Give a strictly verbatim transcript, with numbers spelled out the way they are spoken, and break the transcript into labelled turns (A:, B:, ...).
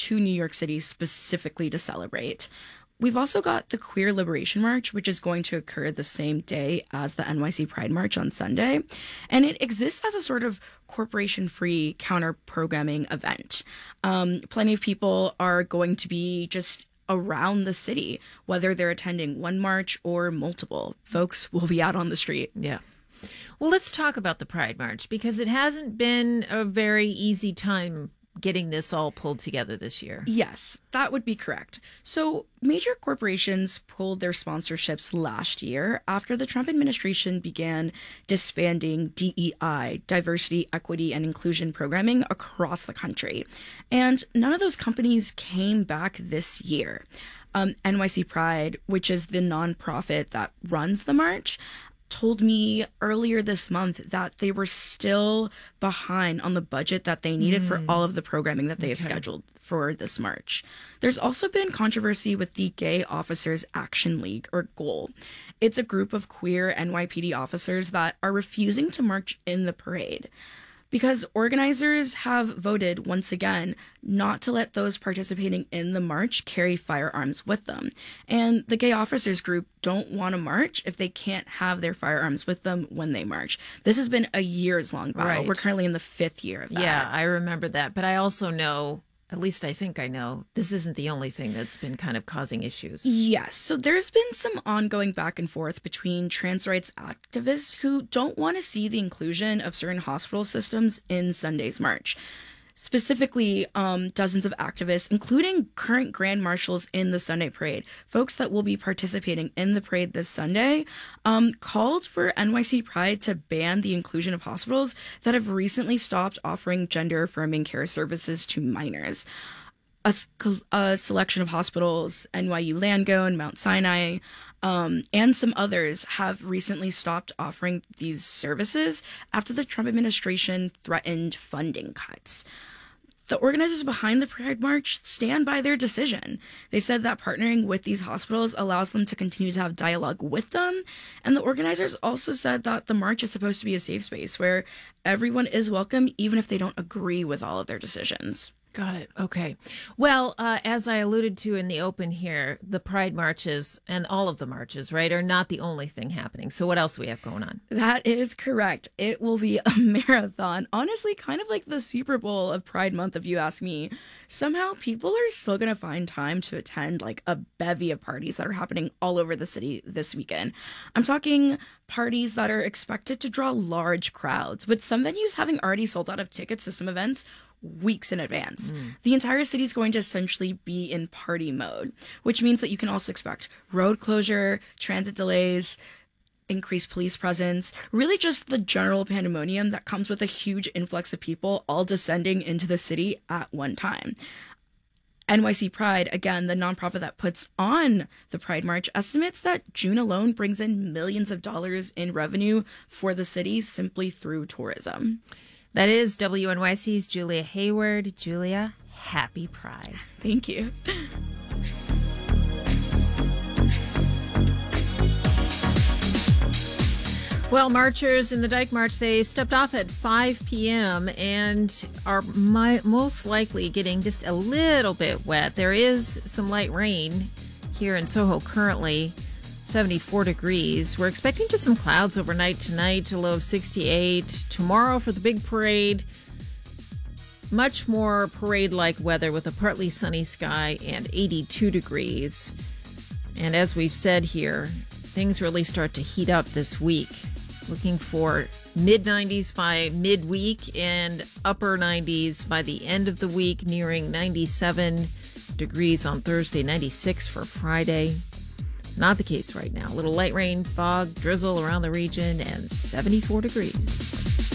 A: to New York City specifically to celebrate. We've also got the Queer Liberation March, which is going to occur the same day as the N Y C Pride March on Sunday. And it exists as a sort of corporation-free counter-programming event. Um, plenty of people are going to be just around the city, whether they're attending one march or multiple. Folks will be out on the street.
B: Yeah. Well, let's talk about the Pride March, because it hasn't been a very easy time getting this all pulled together this year.
A: Yes, that would be correct. So major corporations pulled their sponsorships last year after the Trump administration began disbanding D E I, diversity, equity, and inclusion programming across the country. And none of those companies came back this year. Um, N Y C Pride, which is the nonprofit that runs the march, told me earlier this month that they were still behind on the budget that they needed mm. for all of the programming that they okay. have scheduled for this march. There's also been controversy with the Gay Officers Action League, or GOAL. It's a group of queer N Y P D officers that are refusing to march in the parade, because organizers have voted once again not to let those participating in the march carry firearms with them. And the Gay Officers Group don't want to march if they can't have their firearms with them when they march. This has been a years-long battle.
B: Right.
A: We're currently in the fifth year of that.
B: Yeah, I remember that. But I also know, at least I think I know, this isn't the only thing that's been kind of causing issues.
A: Yes. So there's been some ongoing back and forth between trans rights activists who don't want to see the inclusion of certain hospital systems in Sunday's march. Specifically, um, dozens of activists, including current grand marshals in the Sunday parade, folks that will be participating in the parade this Sunday, um, called for N Y C Pride to ban the inclusion of hospitals that have recently stopped offering gender-affirming care services to minors. A, a selection of hospitals, N Y U Langone, Mount Sinai, um, and some others have recently stopped offering these services after the Trump administration threatened funding cuts. The organizers behind the Pride March stand by their decision. They said that partnering with these hospitals allows them to continue to have dialogue with them. And the organizers also said that the march is supposed to be a safe space where everyone is welcome, even if they don't agree with all of their decisions.
B: Got it. Okay. Well, uh, as I alluded to in the open here, the Pride marches and all of the marches, right, are not the only thing happening. So what else do we have going on?
A: That is correct. It will be a marathon. Honestly, kind of like the Super Bowl of Pride Month, if you ask me. Somehow people are still going to find time to attend like a bevy of parties that are happening all over the city this weekend. I'm talking parties that are expected to draw large crowds, with some venues having already sold out of tickets to some events weeks in advance. Mm. The entire city is going to essentially be in party mode, which means that you can also expect road closure, transit delays, increased police presence, really just the general pandemonium that comes with a huge influx of people all descending into the city at one time. N Y C Pride, again, the nonprofit that puts on the Pride March, estimates that June alone brings in millions of dollars in revenue for the city simply through tourism.
B: That is W N Y C's Julia Hayward. Julia, happy Pride.
A: Thank you.
B: Well, marchers in the Dyke March, they stepped off at five p.m. and are my, most likely getting just a little bit wet. There is some light rain here in Soho currently, seventy-four degrees. We're expecting just some clouds overnight tonight, a low of sixty-eight. Tomorrow for the big parade, much more parade-like weather with a partly sunny sky and eighty-two degrees. And as we've said here, things really start to heat up this week. Looking for mid nineties by midweek and upper nineties by the end of the week, nearing ninety-seven degrees on Thursday, ninety-six for Friday. Not the case right now. A little light rain, fog, drizzle around the region, and seventy-four degrees.